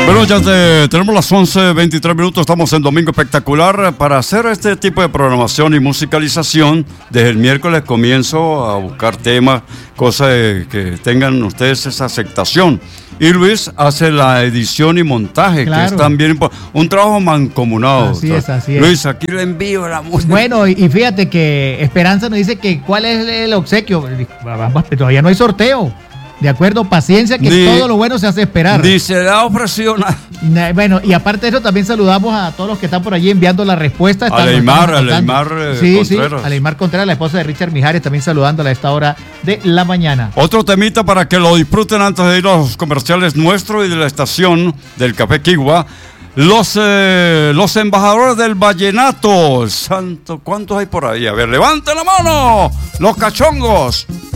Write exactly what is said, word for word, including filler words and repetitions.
Bueno, ya te, tenemos las once veintitrés minutos, estamos en Domingo Espectacular. Para hacer este tipo de programación y musicalización, desde el miércoles comienzo a buscar temas, cosas que tengan ustedes esa aceptación. Y Luis hace la edición y montaje, claro, que es también un trabajo mancomunado. Así es, así es. Luis, aquí le envío la música. Bueno, y, y fíjate que Esperanza nos dice que cuál es el obsequio. Todavía no hay sorteo. De acuerdo, paciencia, que ni, todo lo bueno se hace esperar. Ni se da ofrecido nada. Bueno, y aparte de eso, también saludamos a todos los que están por allí enviando la respuesta. A Leymar, a Leymar eh, sí, Contreras. Sí, a Leymar Contreras, la esposa de Richard Mijares, también saludándola a esta hora de la mañana. Otro temita para que lo disfruten antes de ir a los comerciales nuestros y de la estación del Café Quigua. Los, eh, los embajadores del vallenato. Santo, ¿cuántos hay por ahí? A ver, levanten la mano. Los cachongos.